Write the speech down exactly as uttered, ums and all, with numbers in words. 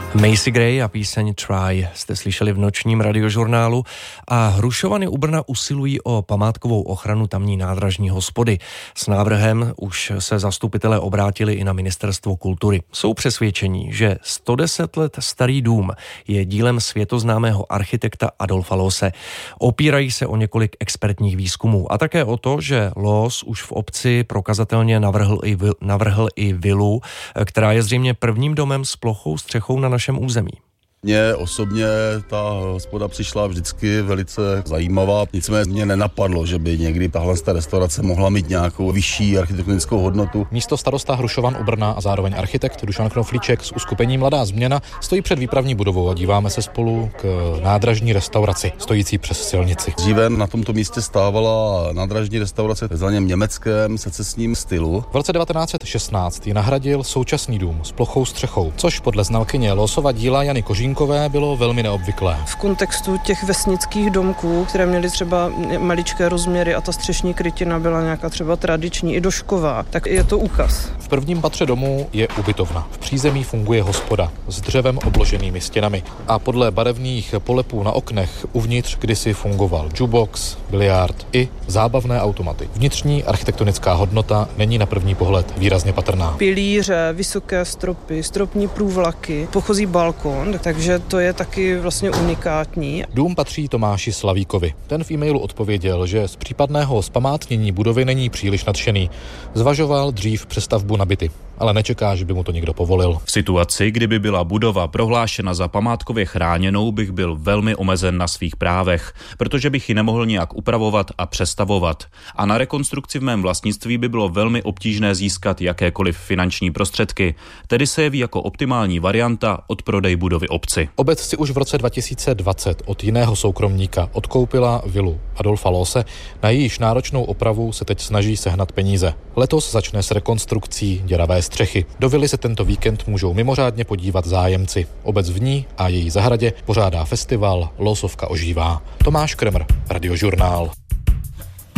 Macy Gray a píseň Try jste slyšeli v nočním radiožurnálu a Hrušovany u Brna usilují o památkovou ochranu tamní nádražní hospody. S návrhem už se zastupitelé obrátili i na Ministerstvo kultury. Jsou přesvědčení, že sto deset let starý dům je dílem světoznámého architekta Adolfa Loose. Opírají se o několik expertních výzkumů a také o to, že Loos už v obci prokazatelně navrhl i, vil, navrhl i vilu, která je zřejmě prvním domem s plochou střechou na našem území. Mně osobně ta hospoda přišla vždycky velice zajímavá, nicméně mě nenapadlo, že by někdy tahle restaurace mohla mít nějakou vyšší architektonickou hodnotu. Místo starosta Hrušovan u Brna a zároveň architekt Dušan Knoflíček z uskupení Mladá změna stojí před výpravní budovou a díváme se spolu k nádražní restauraci, stojící přes silnici. Dříve na tomto místě stávala nádražní restaurace v takzvaném německém secesním stylu. V roce devatenáct set šestnáct ji nahradil současný dům s plochou střechou, což podle znalkyně Loosova díla Jany Kožínkové bylo velmi neobvyklé. V kontextu těch vesnických domků, které měly třeba maličké rozměry a ta střešní krytina byla nějaká třeba tradiční i došková, tak je to úkaz. V prvním patře domu je ubytovna. V přízemí funguje hospoda s dřevem obloženými stěnami a podle barevných polepů na oknech uvnitř kdysi fungoval jukebox, biliard i zábavné automaty. Vnitřní architektonická hodnota není na první pohled výrazně patrná. Pilíře, vysoké stropy, stropní průvlaky, pochozí balkon, takže to je taky vlastně unikátní. Dům patří Tomáši Slavíkovi. Ten v e-mailu odpověděl, že z případného zpamátnění budovy není příliš nadšený. Zvažoval dřív přestavbu na byty, ale nečeká, že by mu to někdo povolil. V situaci, kdyby byla budova prohlášena za památkově chráněnou, bych byl velmi omezen na svých právech, protože bych ji nemohl nějak upravovat a přestavovat. A na rekonstrukci v mém vlastnictví by bylo velmi obtížné získat jakékoliv finanční prostředky, tedy se jeví jako optimální varianta odprodej budovy obci. Obec si už v roce dva tisíce dvacet od jiného soukromníka odkoupila vilu Adolfa Loose, na jejíž náročnou opravu se teď snaží sehnat peníze. Letos začne s rekonstrukcí děravé střechy. Do vily se tento víkend můžou mimořádně podívat zájemci. Obec v ní a její zahradě pořádá festival Loosovka ožívá. Tomáš Kremr, Radiožurnál.